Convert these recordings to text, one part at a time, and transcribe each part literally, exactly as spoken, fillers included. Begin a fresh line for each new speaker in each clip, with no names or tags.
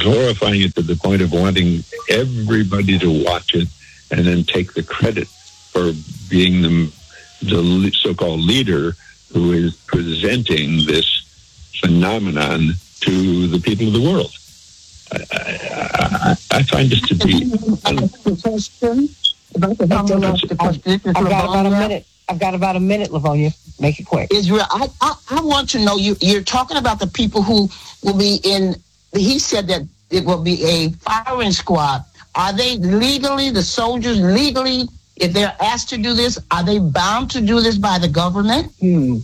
glorifying it to the point of wanting everybody to watch it and then take the credit for being the, the so-called leader who is presenting this phenomenon to the people of the world. I, I, I find this to be...
I've got about a minute. I've got about a minute, Livonia. Make it quick.
Israel, I, I, I want to know, you, you're talking about the people who will be in, he said that it will be a firing squad. Are they legally, the soldiers legally, if they're asked to do this, are they bound to do this by the government?
Hmm.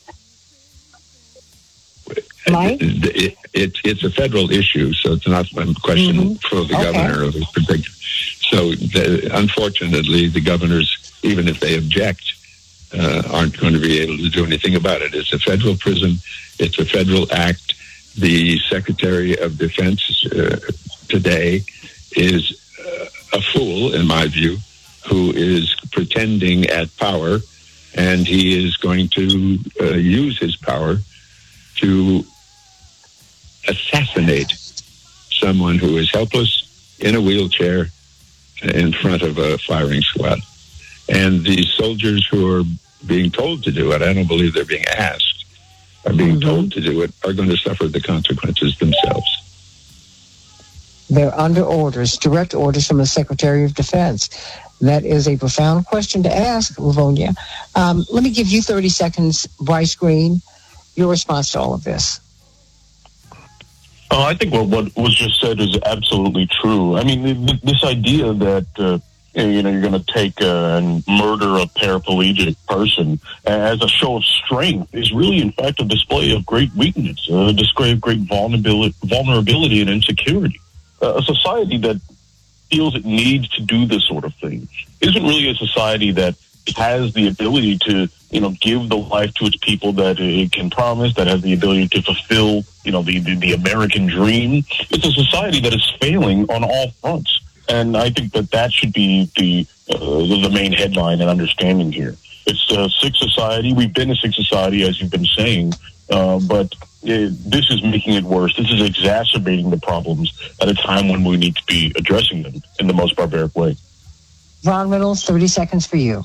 Mike?
It, it, it, it's a federal issue, so it's not a question mm-hmm. for the
okay.
governor of this particular. So, the, unfortunately, the governors, even if they object, uh, aren't going to be able to do anything about it. It's a federal prison. It's a federal act. The Secretary of Defense uh, today is uh, a fool, in my view, who is pretending at power, and he is going to uh, use his power to assassinate someone who is helpless in a wheelchair in front of a firing squad. And the soldiers who are being told to do it, I don't believe they're being asked, are being mm-hmm. told to do it, are going to suffer the consequences themselves.
They're under orders, direct orders from the Secretary of Defense. That is a profound question to ask, Livonia. Um, let me give you thirty seconds, Bryce Green, your response to all of this.
Uh, I think what, what was just said is absolutely true. I mean, th- this idea that, uh, you know, you're going to take uh, and murder a paraplegic person as a show of strength is really, in fact, a display of great weakness, a display of great vulnerability, vulnerability and insecurity. Uh, a society that feels it needs to do this sort of thing isn't really a society that has the ability to, you know, give the life to its people that it can promise, that has the ability to fulfill, you know, the, the, the American dream. It's a society that is failing on all fronts. And I think that that should be the uh, the main headline and understanding here. It's a sick society. We've been a sick society, as you've been saying, uh, but it, this is making it worse. This is exacerbating the problems at a time when we need to be addressing them in the most barbaric way.
Ron Reynolds, thirty seconds for you.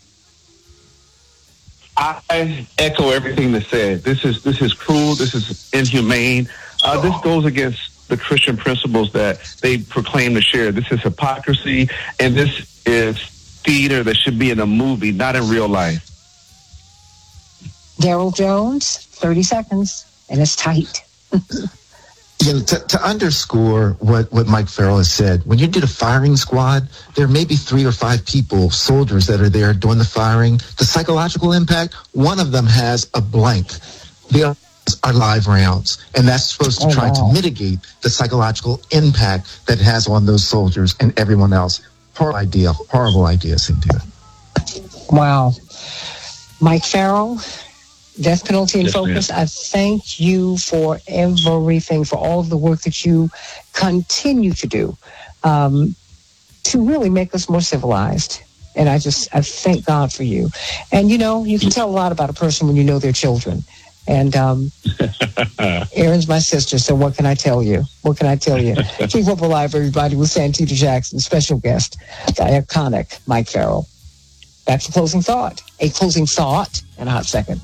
I echo everything that's said. This is this is cruel. This is inhumane. Uh, this goes against the Christian principles that they proclaim to share. This is hypocrisy, and this is theater that should be in a movie, not in real life.
Daryl Jones, thirty seconds, and it's tight.
You know, to, to underscore what, what Mike Farrell has said, when you did a firing squad, there may be three or five people, soldiers that are there doing the firing. The psychological impact, one of them has a blank. The others are live rounds. And that's supposed to
oh,
try
wow.
to mitigate the psychological impact that it has on those soldiers and everyone else. Horrible idea. Horrible idea, Cynthia.
Wow. Mike Farrell, Death Penalty in
yes,
Focus,
ma'am.
I thank you for everything, for all of the work that you continue to do um, to really make us more civilized. And I just, I thank God for you. And, you know, you can tell a lot about a person when you know their children. And um, Erin's my sister, so what can I tell you? What can I tell you? Keep up alive, everybody, with Santita Jackson, special guest, the iconic Mike Farrell. That's the closing thought. A closing thought in a hot second.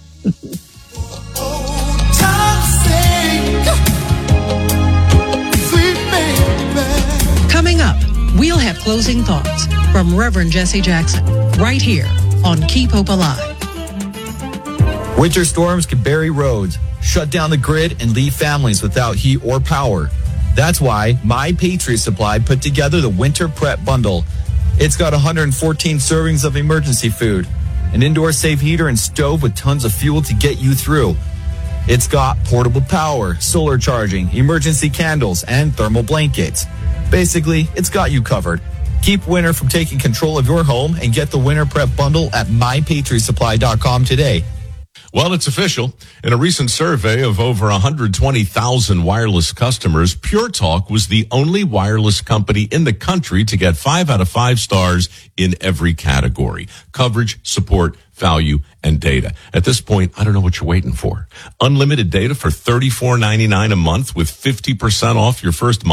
Coming up, we'll have closing thoughts from Reverend Jesse Jackson right here on Keep Hope Alive.
Winter storms can bury roads, shut down the grid, and leave families without heat or power. That's why My Patriot Supply put together the Winter Prep Bundle. It's got one hundred fourteen servings of emergency food, an indoor safe heater and stove with tons of fuel to get you through. It's got portable power, solar charging, emergency candles, and thermal blankets. Basically, it's got you covered. Keep winter from taking control of your home and get the Winter Prep Bundle at my patriot supply dot com today.
Well, it's official. In a recent survey of over one hundred twenty thousand wireless customers, Pure Talk was the only wireless company in the country to get five out of five stars in every category: coverage, support, value, and data. At this point, I don't know what you're waiting for. Unlimited data for thirty-four ninety-nine a month with fifty percent off your first month.